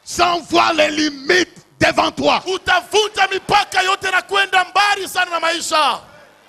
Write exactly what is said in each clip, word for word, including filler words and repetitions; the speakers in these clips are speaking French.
sans voir les limites devant toi. Utavuta mipaka yote na kwenda mbali sana na maisha.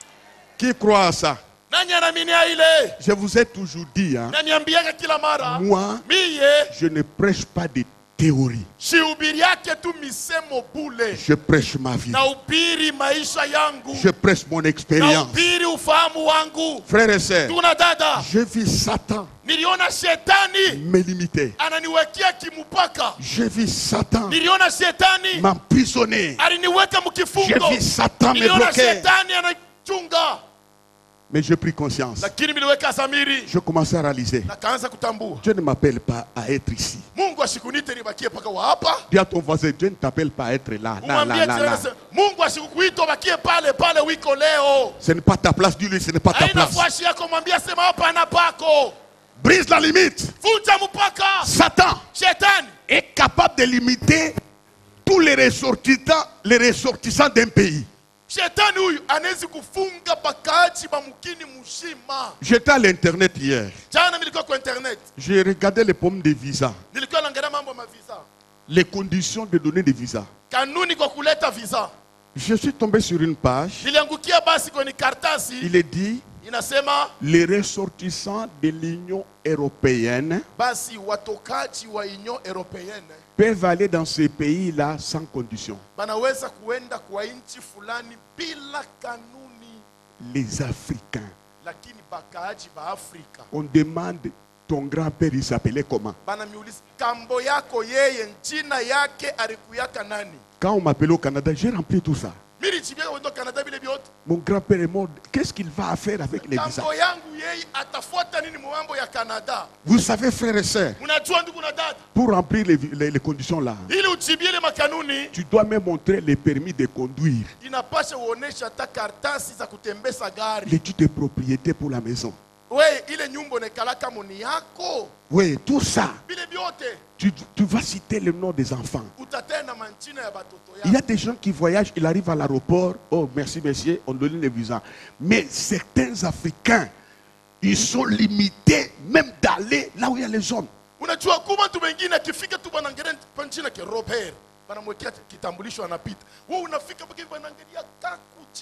Qui croit à ça? Nani anaminia ile? Je vous ai toujours dit, hein, Nani ambiaga kila mara. moi, Miye. je ne prêche pas de théorie. Shihubiri yake tu misemo bule. Je prêche ma vie. Na upiri maisha yangu. Je prêche mon Na expérience. upiri ufahamu wangu. Frères et sœurs, Tuna dada. je vis Satan Niliona shetani me limiter. ananiwekea kimupaka. Je vis Satan Niliona shetani m'emprisonner. aliniweka Je mkifungo. vis Satan me Niliona bloquer. shetani anachunga. Mais j'ai pris conscience. Lakini niliweka samiri. Je commençais à réaliser. Na kaanza kutambua. Dieu ne m'appelle pas à être ici. Mungu asikunite nibakie paka wa hapa. Dis à ton voisin, Dieu ne t'appelle pas à être là. là, là, Umwambie là, là. tena Mungu asikukuita bakie pale pale wiko leo. Ce n'est pas ta place, dis-lui, ce n'est pas ta Haina place. fwashi yako mwambie sema hapa na pako. Brise la limite. Vunja mpaka. Satan Shetani est capable de limiter tous les ressortissants, les ressortissants d'un pays. Shetani huyu anaweza kufunga bakaaji ba mkini mzima. J'étais à l'internet hier. Jana nilikuwa kwa internet. J'ai regardé les pommes de visa. Nilikuwa naangalia mambo ya visa. Les conditions de donner des visas. Kanuni kwa kuleta visa. Je suis tombé sur une page. Niliangukia basi kwenye kartasi. Il est dit, Inasema les ressortissants de l'Union européenne basi watokaji wa Union Européenne peuvent aller dans ces pays-là sans condition. banaweza kuenda kwa nchi fulani bila kanuni. Les Africains. Lakini bakaaji ba Afrika On demande, ton grand-père, il s'appelait comment? banamiuliza kambo yako yeye jina yake alikuyaka nani? Quand on m'appelait au Canada, j'ai rempli tout ça. Mimi chibia wendo Canada bile biote. Mon grand-père est mort. Qu'est-ce qu'il va faire avec les visas? Kambo yangu yeye atafuata nini mambo ya Canada? Vous savez, frères et sœurs, Mnajua ndugu na dada, pour remplir les, les- les conditions là, ili uchibie ile makanuni tu dois me montrer les permis de conduire, inapasha uonesha hata kartasi za kutembeza gari. l'étude de propriété pour la maison. We ile nyumba nekalaka moni yako. Oui, tout ça. Bile biote Tu, tu vas citer le nom des enfants. utatena manchina ya batoto Il y a yako. des gens qui voyagent, ils arrivent à l'aéroport. Oh, merci, monsieur, on donne les visas. Mais certains Africains, ils sont limités même d'aller là où il y a les zones. Unajua kuma mtu mwingine akifika tu banaangalia panchina ke Robert banamwekea kitambulisho anapita. Wewe unafika mpaka banaangalia kakuchi.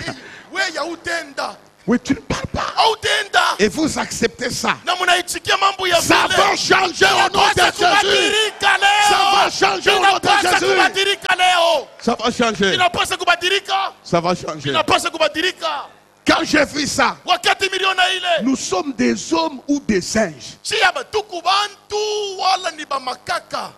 Wewe ya utenda. Oui, tu ne parles pas. Utenda. Et vous acceptez ça. Na mnaichikia mambo ya Ça va changer au nom de Jésus. kubadilika leo. Ça va changer au nom de Inapaswa Jésus. kubadilika leo. Ça va changer. Inapaswa kubadilika. Ça va changer. Inapaswa kubadilika. Quand j'ai vu ça, Wakati miliona ile. nous sommes des hommes ou des singes. Chia batuku bantu wala ni bamakaka.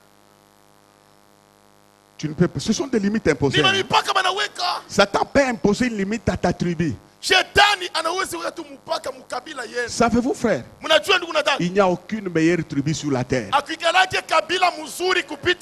Tu ne peux pas. Ce sont des limites imposées. Ni hein. mipaka banaweka. Satan peut imposer une limite à ta tribu. Shetani anaweza weka tu mpaka mukabila yenu. Savez-vous, frère, Mnajua ndugu na dada, il n'y a aucune meilleure tribu sur la terre. akikalake kabila mzuri kupita